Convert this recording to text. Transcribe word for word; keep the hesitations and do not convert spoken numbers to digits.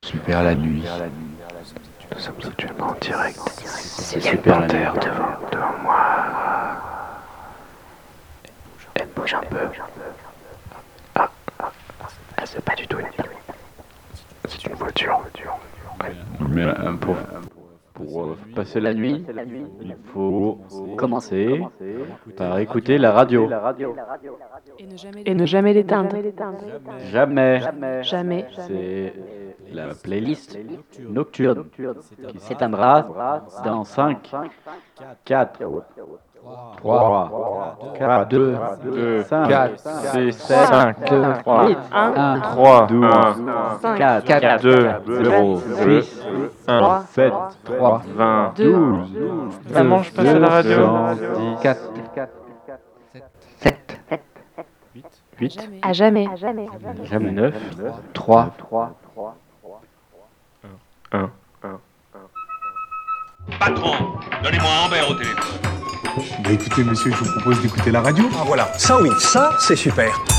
Super la nuit. Nous sommes actuellement en direct. C'est Super Terre devant, devant moi. Elle bouge un peu. Ah, ah, ah, c'est pas du tout une c'est une voiture. Mais euh, pour, pour euh, passer la nuit, il faut commencer par écouter la radio. Et ne jamais l'éteindre. Jamais. Jamais. C'est la playlist nocturne qui s'éteindra dans cinq, quatre, trois, quatre, deux, cinq, six, sept, trois, un, trois, douze, quatre, deux, zéro, six, un, sept, trois, vingt, douze. Vraiment, je passe à la radio. quatre, sept, huit, À jamais. jamais neuf, trois, un. Patron, donnez-moi Ambert au téléphone. Bah écoutez monsieur, je vous propose d'écouter la radio. Ah voilà, ça oui, ça c'est super.